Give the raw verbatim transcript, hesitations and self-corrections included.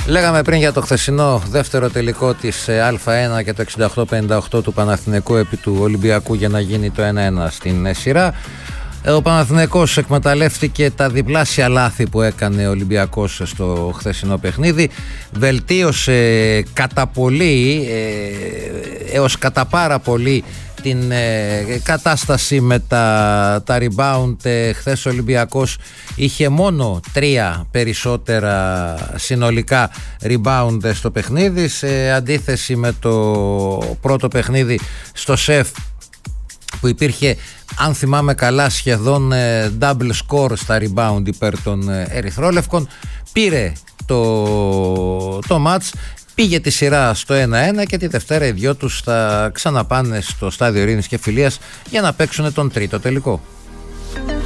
Λέγαμε πριν για το χθεσινό δεύτερο τελικό της Α1 και το εξήντα οκτώ πενήντα οκτώ του Παναθηναϊκού επί του Ολυμπιακού για να γίνει το ένα ένα στην σειρά. Ο Παναθηναϊκός εκμεταλλεύτηκε τα διπλάσια λάθη που έκανε ο Ολυμπιακός στο χθεσινό παιχνίδι. Βελτίωσε κατά πολύ, ε, έως κατά πάρα πολύ την ε, κατάσταση με τα, τα rebound. Ε, χθες ο Ολυμπιακός είχε μόνο τρία περισσότερα συνολικά rebound στο παιχνίδι, σε αντίθεση με το πρώτο παιχνίδι στο ΣΕΦ που υπήρχε, αν θυμάμαι καλά, σχεδόν ε, double score στα rebound υπέρ των ε, ερυθρόλευκων. Πήρε το, το match, πήγε τη σειρά στο ένα ένα και τη Δευτέρα οι δυο τους θα ξαναπάνε στο στάδιο Ειρήνης και Φιλίας για να παίξουν τον τρίτο τελικό.